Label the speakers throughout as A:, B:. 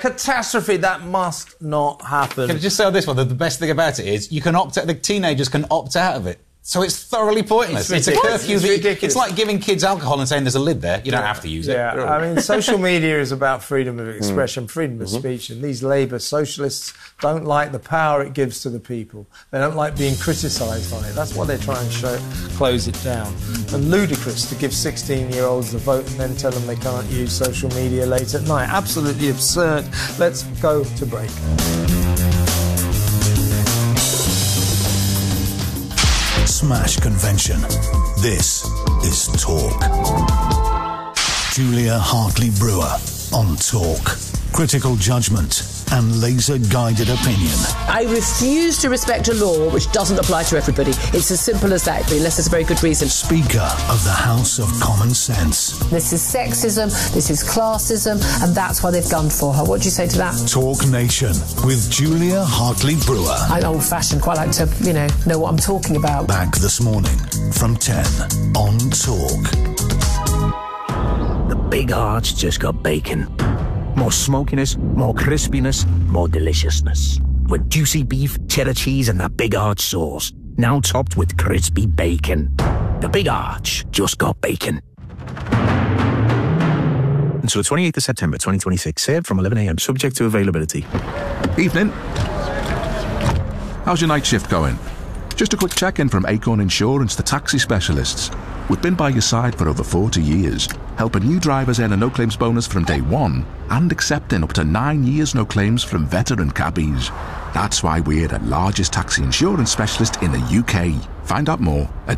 A: catastrophe. That must not happen.
B: Can I just say on this one, the best thing about it is you can opt out, the teenagers can opt out of it. So it's thoroughly pointless. It's a curfew.
A: It's ridiculous.
B: It's like giving kids alcohol and saying there's a lid there. You don't have to use it.
A: Yeah, I mean, social media is about freedom of expression, freedom of speech, and these Labour socialists don't like the power it gives to the people. They don't like being criticised on it. That's why they try and close it down. And ludicrous to give 16-year-olds the vote and then tell them they can't use social media late at night. Absolutely absurd. Let's go to break.
C: Smash convention. This is Talk. Julia Hartley-Brewer on Talk. Critical judgment and laser-guided opinion.
D: I refuse to respect a law which doesn't apply to everybody. It's as simple as that, unless there's a very good reason.
C: Speaker of the House of Common Sense.
D: This is sexism, this is classism, and that's why they've gunned for her. What do you say to that?
C: Talk Nation with Julia Hartley-Brewer.
D: I'm old-fashioned, quite like to, know what I'm talking about.
C: Back this morning from 10 on Talk.
E: The Big Arch just got bacon. More smokiness, more crispiness, more deliciousness. With juicy beef, cheddar cheese and that Big Arch sauce. Now topped with crispy bacon. The Big Arch just got bacon.
F: Until the 28th of September 2026. Served from 11 a.m. subject to availability.
G: Evening. How's your night shift going? Just a quick check-in from Acorn Insurance, the taxi specialists. We've been by your side for over 40 years, helping new drivers earn a no-claims bonus from day one and accepting up to 9 years no claims from veteran cabbies. That's why we're the largest taxi insurance specialist in the UK. Find out more at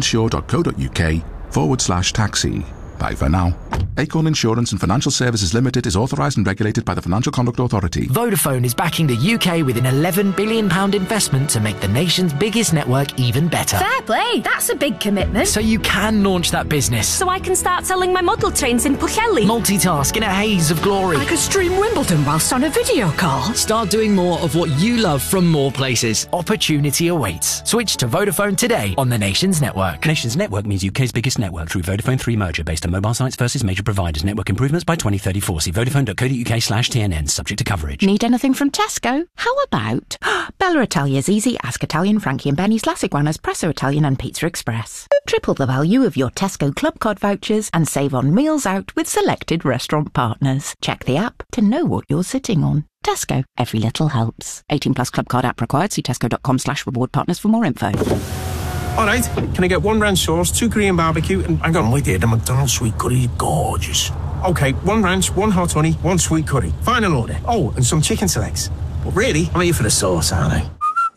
G: acorninsure.co.uk/taxi. Bye for now. Acorn Insurance and Financial Services Limited is authorised and regulated by the Financial Conduct Authority.
H: Vodafone is backing the UK with an £11 billion investment to make the nation's biggest network even better.
I: Fair play, that's a big commitment.
H: So you can launch that business.
I: So I can start selling my model trains in Pwllheli.
H: Multitask in a haze of glory.
I: I could stream Wimbledon whilst on a video call.
H: Start doing more of what you love from more places. Opportunity awaits. Switch to Vodafone today on the nation's network.
J: Nation's network means UK's biggest network through Vodafone 3 merger based on mobile sites versus major providers. Network improvements by 2034. See vodafone.co.uk/TNN. Subject to coverage.
K: Need anything from Tesco? How about Bella Italia's Easy, Ask Italian, Frankie and Benny's, Las Iguanas, Presso Italian and Pizza Express. Triple the value of your Tesco Club Card vouchers and save on meals out with selected restaurant partners. Check the app to know what you're sitting on. Tesco. Every little helps. 18 plus Club Card app required. See tesco.com/reward partners for more info.
F: All right, can I get 1 ranch sauce, 2 Korean barbecue, and hang on, wait there, the McDonald's sweet curry, gorgeous. Okay, 1 ranch, 1 hot honey, 1 sweet curry. Final order. Oh, and some chicken selects. But really, I'm here for the sauce, aren't I?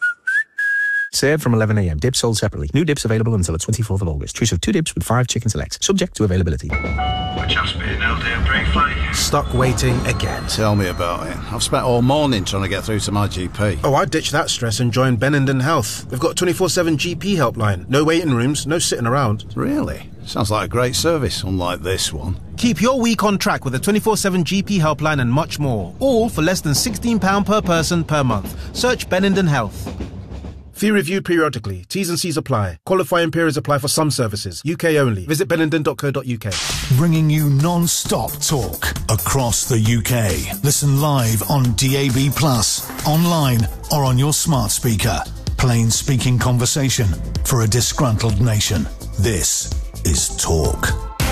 F: Served from 11 a.m. Dips sold separately. New dips available until the 24th of August. Choose of 2 dips with 5 chicken selects. Subject to availability.
L: We're just being held here briefly.
M: Stuck waiting again.
N: Tell me about it. I've spent all morning trying to get through to my GP.
M: Oh, I ditched that stress and joined Benenden Health. They've got a 24/7 GP helpline. No waiting rooms, no sitting around.
N: Really? Sounds like a great service, unlike this one.
M: Keep your week on track with a 24/7 GP helpline and much more. All for less than £16 per person per month. Search Benenden Health. Fee reviewed periodically. T's and C's apply. Qualifying periods apply for some services. UK only. Visit benenden.co.uk.
C: Bringing you non-stop talk across the UK. Listen live on DAB+, online or on your smart speaker. Plain speaking conversation for a disgruntled nation. This is Talk.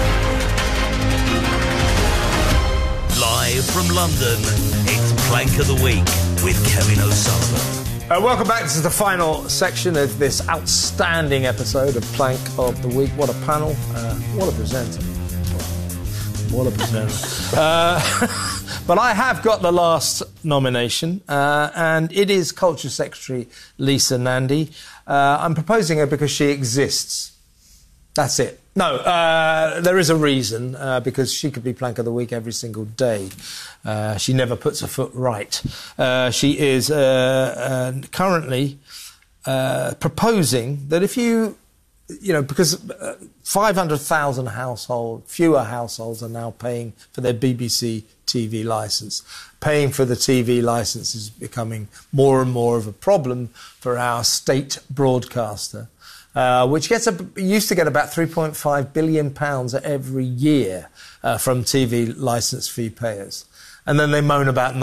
O: Live from London, it's Plank of the Week with Kevin O'Sullivan.
A: Welcome back. This is the final section of this outstanding episode of Plank of the Week. What a panel. What a presenter. What a presenter. But I have got the last nomination, and it is Culture Secretary Lisa Nandy. I'm proposing her because she exists. That's it. No, there is a reason, because she could be Plank of the Week every single day. She never puts her foot right. She is currently proposing that if because 500,000 fewer households are now paying for their BBC TV licence. Paying for the TV licence is becoming more and more of a problem for our state broadcaster. Which used to get about £3.5 billion every year from TV licence fee payers. And then they moan about